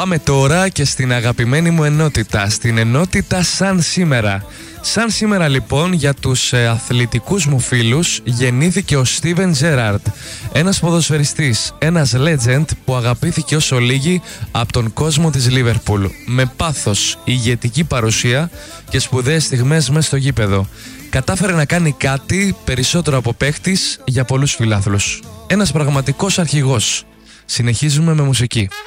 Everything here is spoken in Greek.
Πάμε τώρα και στην αγαπημένη μου ενότητα, στην ενότητα Σαν Σήμερα. Σαν σήμερα λοιπόν για τους αθλητικούς μου φίλους γεννήθηκε ο Στίβεν Τζέραρντ, ένας ποδοσφαιριστής, ένας legend που αγαπήθηκε όσο λίγοι από τον κόσμο της Λίβερπουλ, με πάθος, ηγετική παρουσία και σπουδαίες στιγμές μέσα στο γήπεδο. Κατάφερε να κάνει κάτι περισσότερο από παίχτης για πολλούς φιλάθλους. Ένας πραγματικός αρχηγός. Συνεχίζουμε με μουσική.